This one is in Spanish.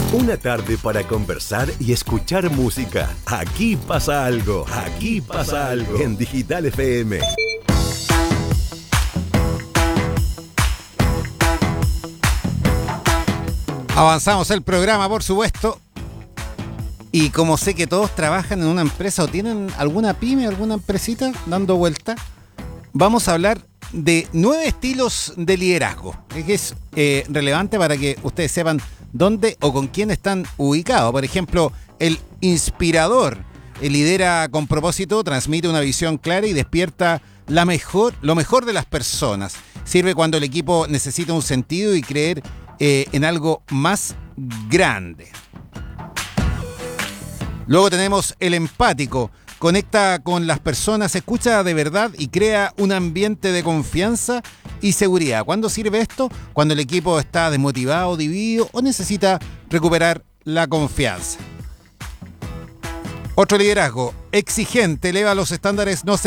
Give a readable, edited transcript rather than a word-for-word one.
Una tarde para conversar y escuchar música. Aquí pasa algo. Aquí pasa algo. En Digital FM. Avanzamos el programa, por supuesto. Y como sé que todos trabajan en una empresa o tienen alguna pyme, alguna empresita dando vuelta, vamos a hablar de 9 estilos de liderazgo. Que es relevante para que ustedes sepan dónde o con quién están ubicados. Por ejemplo, el inspirador. El lidera con propósito, transmite una visión clara y despierta lo mejor de las personas. Sirve cuando el equipo necesita un sentido y creer en algo más grande. Luego tenemos el empático. Conecta con las personas, escucha de verdad y crea un ambiente de confianza y seguridad. ¿Cuándo sirve esto? Cuando el equipo está desmotivado, dividido o necesita recuperar la confianza. Otro liderazgo exigente, eleva los estándares, no